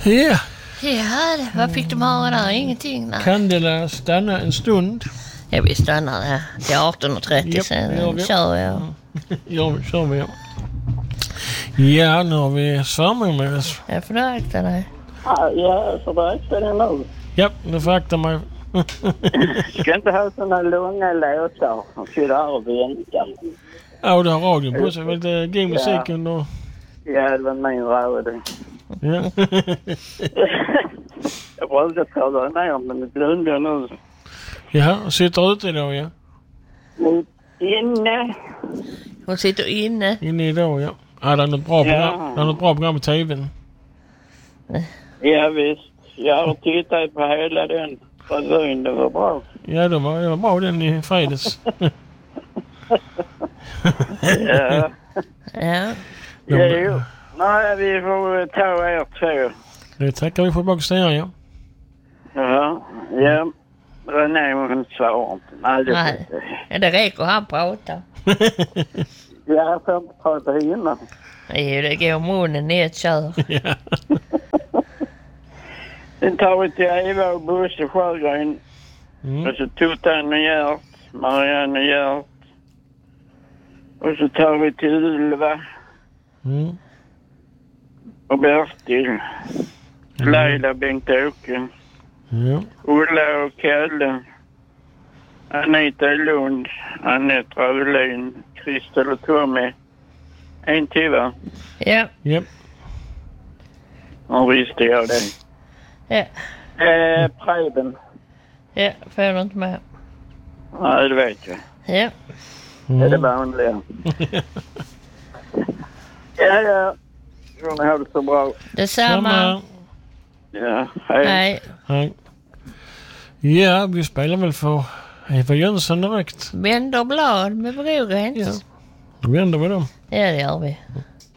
Ja. Ja, vad fick de höra där? Ingenting. Nej. Kan det stanna en stund? Ja, vi stannar här till 18:30 sen kör jag. Ja, kör vi. Ja, nu har vi Samuel med oss. Jag får akta dig. Ja, jag får akta dig nu. Ja, nu får akta mig. Ska inte ha såna långa låtar. De sitter här och väntar. Ja, du har radion på sig. Lite game-musiken och... Ja, det var min radio. Ja. Jag brukar tala ner, men det glömde nu. Ja, sitter ute idag, ja. Inne. Hon sitter inne. Inne idag, ja. Ja, det är något bra program. Det är något bra program på tvn. Ja, visst. Jag har tittat på hela den. Det var bra. Ja, det var bra den i fredags. Ja. Ja. Jo. Nej, vi får ta er två. Det tackar vi för bakståndare, ja. Ja. René hon svarar inte. Nej. Ja, det räcker han pratar. Jag får inte prata innan. Jo, det går munnen i ett kör. Ja. Sen tar vi till Eva och Bosse Sjögren. Och så Tutan och Gert. Marianne och Gert. Och så tar vi till Ylva. Och Bertil. Leila, Bengt-Åke. Ja. Ulla och Kalle. Anita Lund. Annette Ravelin. Kristel och Tommy. En till, va? Ja. Japp. Och visste jag det. Ja. Preben. Ja, får du inte med. Nej, det vet jag. Ja. Det är det vanliga. Ja. Får ni ha det så bra. Detsamma. Ja, hej. Hej. Ja, vi spelar väl för Eva Jönsson direkt. Vänder blad med Brogräns. Ja. Då vänder vi dem. Ja, det gör vi.